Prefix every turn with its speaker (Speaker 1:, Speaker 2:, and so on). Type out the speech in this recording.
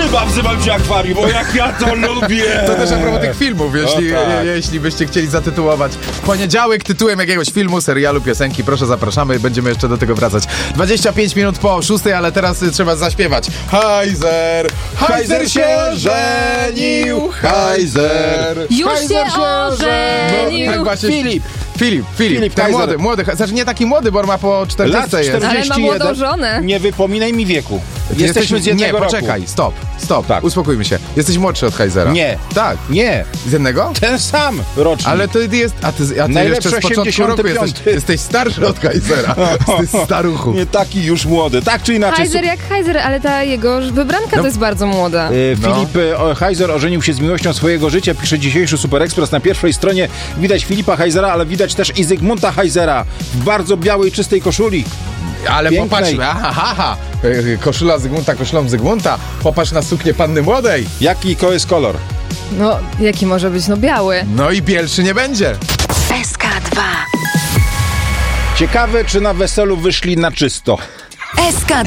Speaker 1: Ryba wzywam cię akwarium, bo jak ja to lubię!
Speaker 2: To też a propos tych filmów, jeśli byście chcieli zatytułować w poniedziałek tytułem jakiegoś filmu, serialu, piosenki, proszę zapraszamy, będziemy jeszcze do tego wracać. 25 minut po 6, ale teraz trzeba zaśpiewać. Heiser się ożenił, Heiser.
Speaker 3: Już się ożenił.
Speaker 2: No, tak właśnie. Filip, ten młody, znaczy nie taki młody, bo on ma po 40 jest.
Speaker 1: 41.
Speaker 3: Ale ma młodą żonę.
Speaker 1: Nie wypominaj mi wieku. Jesteśmy z jednego roku.
Speaker 2: Poczekaj, stop,
Speaker 1: Tak.
Speaker 2: Uspokójmy się. Jesteś młodszy od Heisera.
Speaker 1: Nie.
Speaker 2: Tak.
Speaker 1: Nie.
Speaker 2: Z jednego?
Speaker 1: Ten sam rocznik.
Speaker 2: Ale to jest, a ty
Speaker 1: Najlepszy
Speaker 2: jeszcze z początku roku
Speaker 1: 85.
Speaker 2: jesteś starszy od Heisera. Jesteś staruchu.
Speaker 1: Nie taki już młody. Tak czy inaczej.
Speaker 3: Heiser jak Heiser, ale ta jego wybranka to jest bardzo młoda.
Speaker 1: Filip Heiser ożenił się z miłością swojego życia, pisze dzisiejszy Super Express. Na pierwszej stronie widać Filipa Heisera, ale widać też i Zygmunta Heisera w bardzo białej, czystej koszuli.
Speaker 2: Ale
Speaker 1: Pięknej.
Speaker 2: popatrz, koszula Zygmunta, koszulą Zygmunta. Popatrz na suknię panny młodej.
Speaker 1: Jaki to jest kolor?
Speaker 3: No, jaki może być? No biały.
Speaker 2: No i bielszy nie będzie.
Speaker 4: SK2.
Speaker 1: Ciekawe, czy na weselu wyszli na czysto.
Speaker 4: SK2.